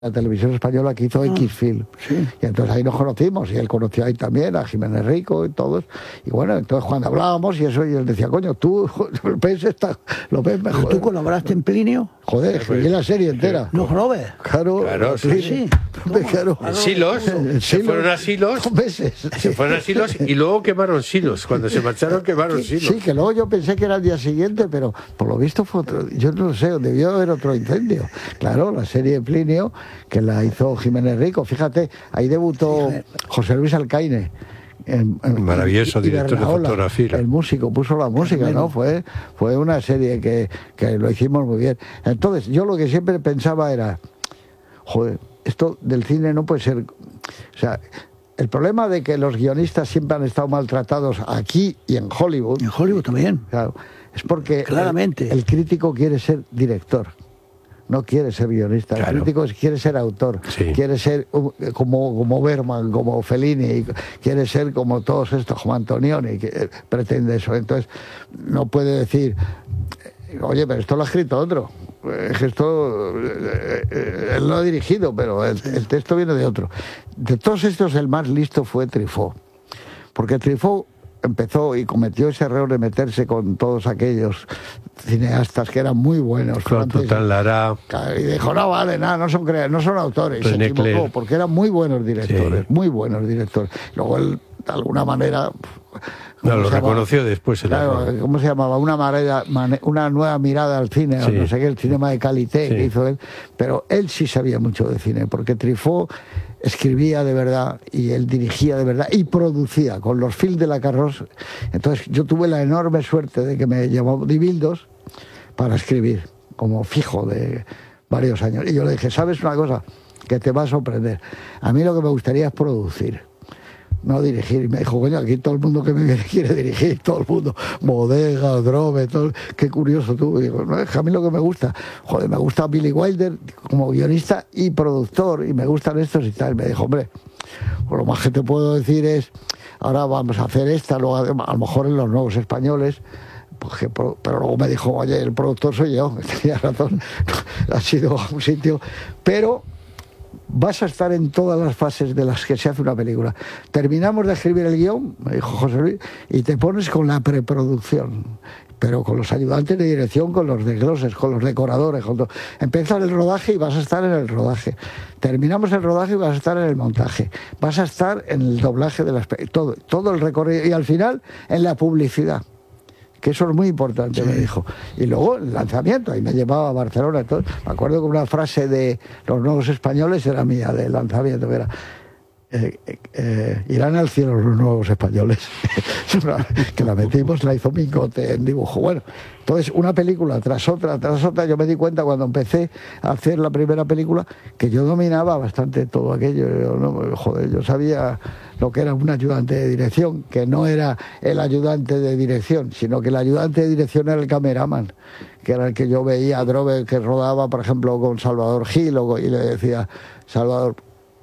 la televisión española que hizo X-Film. Sí. Y entonces ahí nos conocimos, y él conoció ahí también a Jiménez Rico y todos. Y bueno, entonces cuando hablábamos y eso, y él decía, coño, tú lo ves mejor. ¿Tú colaboraste en Plinio? Joder, escribí la serie entera. ¿No grabes? Claro, Sí. Claro. En Silos, se fueron a Silos, 2 meses. se fueron a Silos y luego quemaron Silos. Cuando se marcharon, quemaron Silos. Sí, que luego yo pensé que era el día siguiente, pero por lo visto fue otro. Yo no sé, debió haber otro incendio. Claro, la serie de Plinio, que la hizo Jiménez Rico. Fíjate, ahí debutó José Luis Alcaine. Maravilloso director de fotografía. El músico puso la música, ¿no? Fue una serie que lo hicimos muy bien. Entonces, yo lo que siempre pensaba era, joder, esto del cine no puede ser. O sea, el problema de que los guionistas siempre han estado maltratados aquí y en Hollywood. En Hollywood también. Claro, es porque claramente el crítico quiere ser director. No quiere ser guionista, claro. El crítico quiere ser autor, sí. Quiere ser como Bergman, como Fellini, quiere ser como todos estos, como Antonioni, que pretende eso. Entonces, no puede decir, oye, pero esto lo ha escrito otro. Esto él lo ha dirigido, pero el texto viene de otro. De todos estos, el más listo fue Truffaut, porque Truffaut empezó y cometió ese error de meterse con todos aquellos cineastas que eran muy buenos. Claude Lara. Y dijo, no vale, nada, no son autores. Se equivocó, porque eran muy buenos directores, sí. Muy buenos directores. Luego él, de alguna manera... No, lo reconoció después. Claro, ¿cómo se llamaba? Una nueva mirada al cine, sí. No sé qué, el cinema de calité, sí. Que hizo él. Pero él sí sabía mucho de cine, porque Truffaut escribía de verdad y él dirigía de verdad y producía con los fils de la Carrosse. Entonces yo tuve la enorme suerte de que me llamó Dibildos para escribir como fijo de varios años. Y yo le dije, ¿sabes una cosa? Que te va a sorprender. A mí lo que me gustaría es producir, no dirigir. Y me dijo, coño, aquí todo el mundo que me quiere dirigir, todo el mundo, Bodega, Drobe, todo, qué curioso tú. Y digo, no, es que a mí lo que me gusta, joder, me gusta Billy Wilder como guionista y productor, y me gustan estos y tal. Y me dijo, hombre, pues lo más que te puedo decir es, ahora vamos a hacer esta, luego a lo mejor en Los Nuevos Españoles, pero luego me dijo, oye, el productor soy yo, tenía razón, ha sido a un sitio, pero vas a estar en todas las fases de las que se hace una película. Terminamos de escribir el guión, me dijo José Luis, y te pones con la preproducción, pero con los ayudantes de dirección, con los desgloses, con los decoradores, con todo. Empieza el rodaje y vas a estar en el rodaje. Terminamos el rodaje y vas a estar en el montaje. Vas a estar en el doblaje de las todo el recorrido, y al final en la publicidad, que eso es muy importante, sí. Me dijo. Y luego el lanzamiento, ahí me llevaba a Barcelona. Entonces, me acuerdo que una frase de Los Nuevos Españoles era mía, del lanzamiento, que era irán al cielo los nuevos españoles. Que la metimos, la hizo Mingote en dibujo. Bueno, entonces una película tras otra, yo me di cuenta cuando empecé a hacer la primera película que yo dominaba bastante todo aquello. Yo sabía lo que era un ayudante de dirección, que no era el ayudante de dirección, sino que el ayudante de dirección era el cameraman, que era el que yo veía a Drobe, que rodaba, por ejemplo, con Salvador Gil, y le decía, Salvador,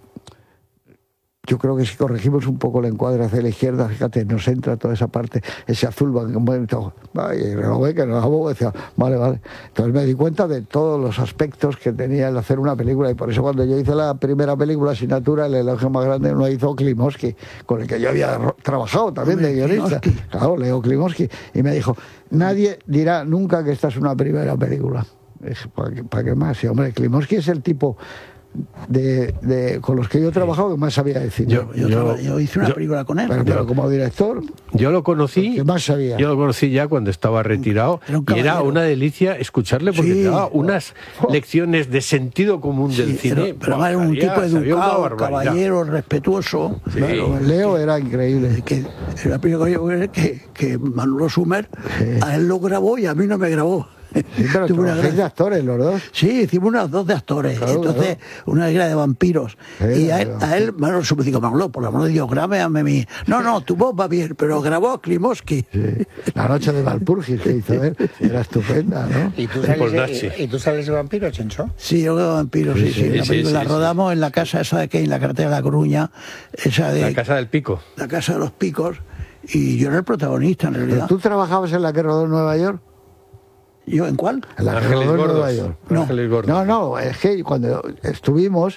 yo creo que si corregimos un poco el encuadre hacia la izquierda, fíjate, nos entra toda esa parte, ese azul, y lo ve que no, decía, vale. Entonces me di cuenta de todos los aspectos que tenía el hacer una película, y por eso cuando yo hice la primera película, Asignatura, el elogio más grande lo hizo Klimovsky, con el que yo había trabajado también de guionista. Claro, Leo Klimovsky. Y me dijo, nadie dirá nunca que esta es una primera película. ¿Para qué más? Sí, hombre, Klimovsky es el tipo con los que yo he trabajado que más sabía decir. Yo hice una película con él. Pero como director, yo lo conocí. ¿Qué más sabía? Yo lo conocí ya cuando estaba retirado. Y era una delicia escucharle, porque te daba unas lecciones de sentido común del cine. Pero además era un tipo educado, caballero, respetuoso. Sí. Claro, Leo era increíble. La primera que Manolo Sumer, a él lo grabó y a mí no me grabó. Sí, pero trabajáis de actores los dos. Sí, hicimos unas dos de actores. Claro, entonces, una era de vampiros. Sí, y a él Manolo me dijo, Manolo, por la mano de Dios, grábame a mí. No, tu voz va bien, pero grabó a Klimovsky. Sí. La noche de Valpurgis que hizo él era estupenda, ¿no? ¿Y tú sales de vampiro, Chencho? Sí, yo de vampiro, sí. La rodamos en la casa esa de aquí, en la carretera de La Coruña. La Casa del Pico. La Casa de los Picos. Y yo era el protagonista, en realidad. ¿Pero tú trabajabas en la que rodó en Nueva York? ¿Yo en cuál? En la Ángeles rodó en Gordos. Nueva York. Ángeles Gordos. No, es que cuando estuvimos,